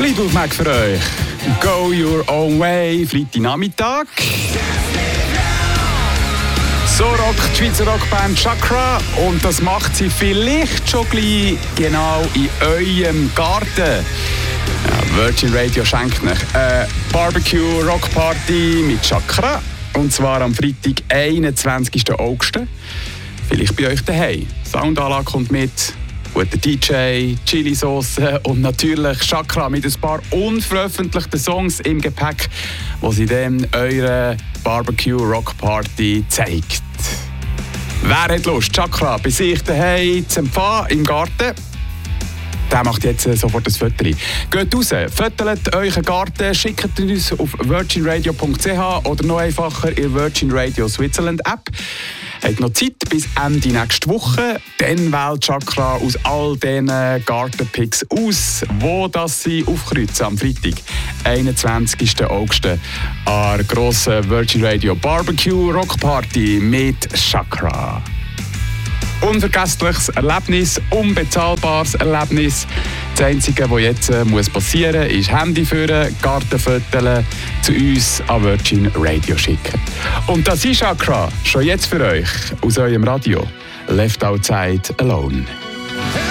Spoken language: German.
Fleetwood Mac für euch. Go your own way, Freitagnachmittag. So rockt die Schweizer Rockband Chakra und das macht sie vielleicht schon gleich genau in eurem Garten. Ja, Virgin Radio schenkt euch eine Barbecue-Rockparty mit Chakra und zwar am Freitag, 21. August. Vielleicht bei euch daheim. Soundanlage kommt mit, guter DJ, Chilisauce und natürlich Chakra mit ein paar unveröffentlichten Songs im Gepäck, die sie dann eure Barbecue-Rock-Party zeigt. Wer hat Lust, Chakra bei sich daheim zu empfangen im Garten? Der macht jetzt sofort ein Foto. Geht raus, fotolt euren Garten, schickt uns auf virginradio.ch oder noch einfacher in der Virgin Radio Switzerland App. Habt noch Zeit bis Ende nächste Woche. Dann wählt Chakra aus all diesen Gartenpicks aus, wo das sie aufkreuzen am Freitag, 21. August, an der grossen Virgin Radio Barbecue Rockparty mit Chakra. Unvergessliches Erlebnis, unbezahlbares Erlebnis. Das Einzige, was jetzt passieren muss, ist Handy führen, Gartenfotos zu uns an Virgin Radio schicken. Und das ist Chakra, schon jetzt für euch aus eurem Radio. Left Outside Alone.